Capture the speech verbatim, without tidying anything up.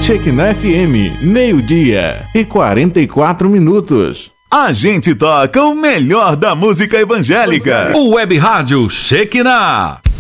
Shekinah F M, meio-dia e quarenta e quatro minutos. A gente toca o melhor da música evangélica. O Web Rádio Shekinah.